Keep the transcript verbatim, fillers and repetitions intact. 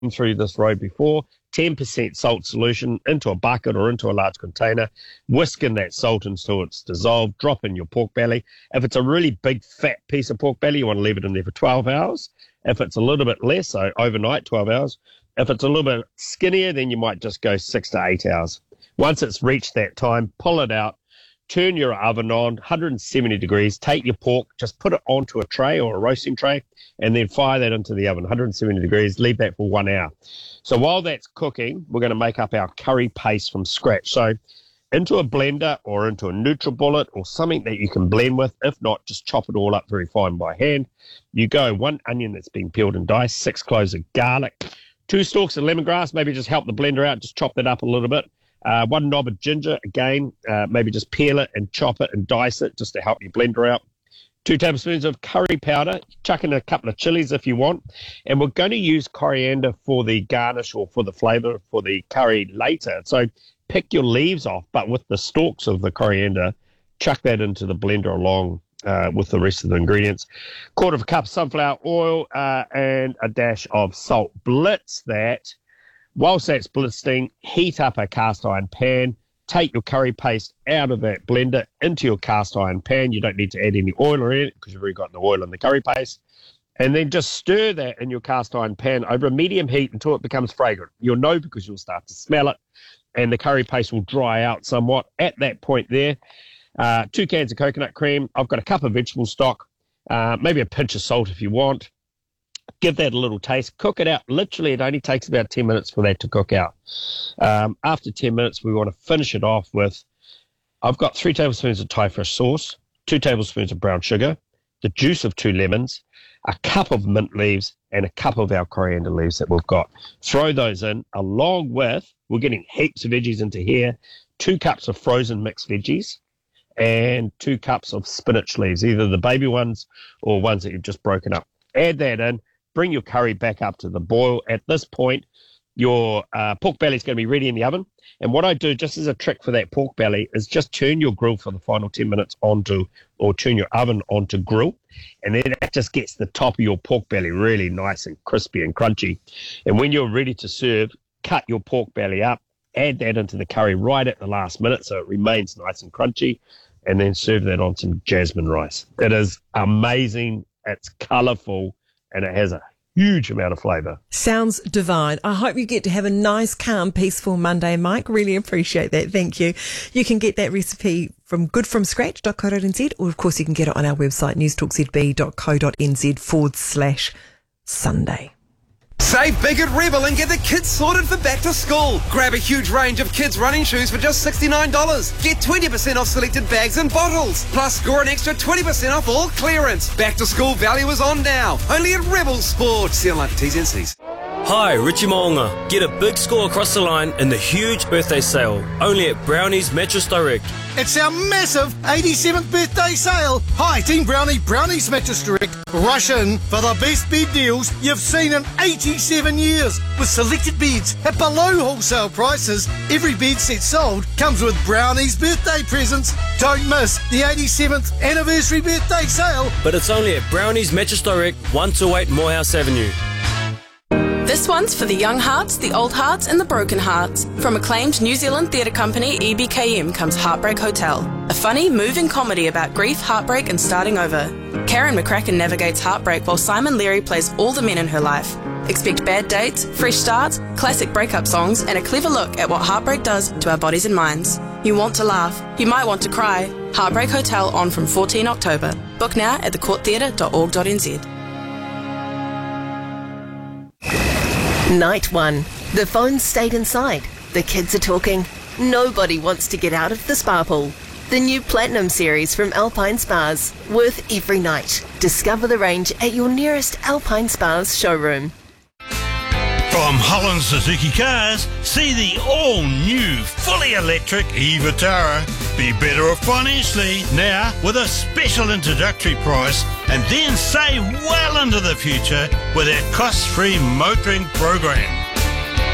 through this road before, ten percent salt solution into a bucket or into a large container, whisk in that salt until it's dissolved, drop in your pork belly. If it's a really big fat piece of pork belly, you want to leave it in there for twelve hours. If it's a little bit less, so overnight, twelve hours. If it's a little bit skinnier, then you might just go six to eight hours. Once it's reached that time, pull it out, turn your oven on, one hundred seventy degrees, take your pork, just put it onto a tray or a roasting tray, and then fire that into the oven, one hundred seventy degrees, leave that for one hour. So while that's cooking, we're going to make up our curry paste from scratch. So into a blender or into a NutriBullet or something that you can blend with. If not, just chop it all up very fine by hand. You go one onion that's been peeled and diced, six cloves of garlic, two stalks of lemongrass, maybe just help the blender out, just chop that up a little bit. Uh, one knob of ginger, again, uh, maybe just peel it and chop it and dice it just to help your blender out. Two tablespoons of curry powder, chuck in a couple of chilies if you want. And we're going to use coriander for the garnish or for the flavour for the curry later. So pick your leaves off, but with the stalks of the coriander, chuck that into the blender along uh, with the rest of the ingredients. Quarter of a cup of sunflower oil uh, and a dash of salt. Blitz that. Whilst that's blitzing, heat up a cast iron pan. Take your curry paste out of that blender into your cast iron pan. You don't need to add any oil or anything because you've already got the oil in the curry paste. And then just stir that in your cast iron pan over a medium heat until it becomes fragrant. You'll know because you'll start to smell it, and the curry paste will dry out somewhat. At that point there, uh, two cans of coconut cream. I've got a cup of vegetable stock, uh, maybe a pinch of salt if you want. Give that a little taste. Cook it out. Literally, it only takes about ten minutes for that to cook out. Um, after ten minutes, we want to finish it off with, I've got three tablespoons of Thai fish sauce, two tablespoons of brown sugar, the juice of two lemons, a cup of mint leaves, and a cup of our coriander leaves that we've got. Throw those in along with, we're getting heaps of veggies into here, two cups of frozen mixed veggies, and two cups of spinach leaves, either the baby ones or ones that you've just broken up. Add that in. Bring your curry back up to the boil. At this point, your uh, pork belly is going to be ready in the oven. And what I do, just as a trick for that pork belly, is just turn your grill for the final ten minutes onto, or turn your oven onto grill. And then that just gets the top of your pork belly really nice and crispy and crunchy. And when you're ready to serve, cut your pork belly up, add that into the curry right at the last minute so it remains nice and crunchy, and then serve that on some jasmine rice. It is amazing. It's colourful. And it has a huge amount of flavour. Sounds divine. I hope you get to have a nice, calm, peaceful Monday, Mike. Really appreciate that. Thank you. You can get that recipe from good from scratch dot co dot n z, or of course you can get it on our website, newstalkzb.co.nz forward slash Sunday. Save big at Rebel and get the kids sorted for back to school. Grab a huge range of kids' running shoes for just sixty-nine dollars. Get twenty percent off selected bags and bottles. Plus, score an extra twenty percent off all clearance. Back to school value is on now. Only at Rebel Sports. See online for T's and C's. Hi, Richie Moonga. Get a big score across the line in the huge birthday sale. Only at Brownie's Mattress Direct. It's our massive eighty-seventh birthday sale. Hi, Team Brownie, Brownie's Mattress Direct. Rush in for the best bed deals you've seen in eighty-seven years. With selected beds at below wholesale prices, every bed set sold comes with Brownie's birthday presents. Don't miss the eighty-seventh anniversary birthday sale. But it's only at Brownie's Mattress Direct, one two eight Morehouse Avenue. This one's for the young hearts, the old hearts and the broken hearts. From acclaimed New Zealand theatre company E B K M comes Heartbreak Hotel, a funny, moving comedy about grief, heartbreak and starting over. Karen McCracken navigates heartbreak while Simon Leary plays all the men in her life. Expect bad dates, fresh starts, classic breakup songs and a clever look at what heartbreak does to our bodies and minds. You want to laugh, you might want to cry. Heartbreak Hotel on from fourteenth October. Book now at the court theatre dot org dot n z. Night one. The phones stayed inside. The kids are talking. Nobody wants to get out of the spa pool. The new Platinum series from Alpine Spas. Worth every night. Discover the range at your nearest Alpine Spas showroom. From Holland Suzuki Cars, see the all-new, fully electric e-Vitara. Be better off financially now with a special introductory price, and then save well into the future with our cost-free motoring program.